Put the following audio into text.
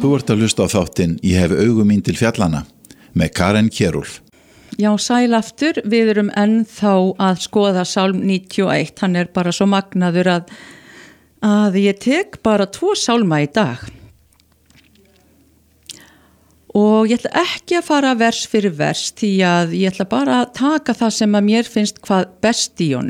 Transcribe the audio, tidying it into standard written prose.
Þú ert að hlusta á þáttinn Ég hef augu mín til fjallana með Karen Kjerúlf. Já, sæl aftur. Við erum ennþá að skoða Sálm 91. Hann er bara svo magnaður að ég tek bara 2 sálma í dag. Og ég ætla ekki að fara vers fyrir vers því að ég ætla bara að taka það sem að mér finnst hvað best í honum.